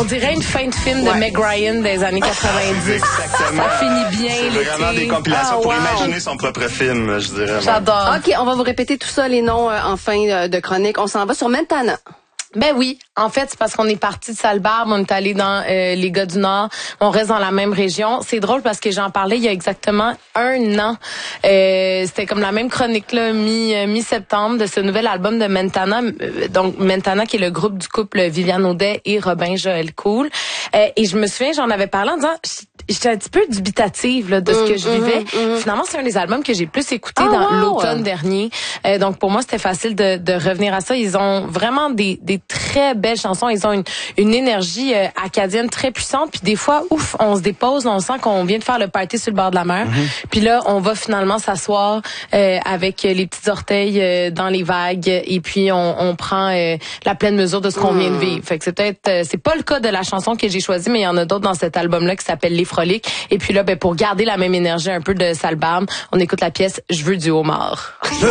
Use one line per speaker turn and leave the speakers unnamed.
On dirait une fin de film de Meg Ryan des années 90.
Exactement.
Ça finit bien
C'est
l'été.
vraiment des compilations pour imaginer son propre film, je dirais.
J'adore.
OK, on va vous répéter tout ça, les noms en fin de chronique. On s'en va sur Mentana.
Ben oui, en fait, c'est parce qu'on est parti de Salle-Barbe, on est allé dans les gars du Nord, on reste dans la même région. C'est drôle parce que j'en parlais il y a exactement 1 an. C'était comme la même chronique là, mi-septembre de ce nouvel album de Mentana. Donc Mentana qui est le groupe du couple Viviane Audet et Robin Joël Cool. Et je me souviens, j'en avais parlé en disant j'étais un petit peu dubitative là, de ce que je vivais. Finalement, c'est un des albums que j'ai plus écouté dans l'automne dernier. Donc pour moi, c'était facile de revenir à ça. Ils ont vraiment des très belles chansons. Ils ont une énergie acadienne très puissante. Puis des fois, on se dépose, on sent qu'on vient de faire le party sur le bord de la mer. Puis là, on va finalement s'asseoir avec les petits orteils dans les vagues. Et puis on prend la pleine mesure de ce qu'on vient de vivre. Fait que c'est pas le cas de la chanson que j'ai choisie, mais il y en a d'autres dans cet album-là qui s'appelle Les Froliques. Et puis là, pour garder la même énergie un peu de Salle-Barbe, on écoute la pièce Je veux du homard.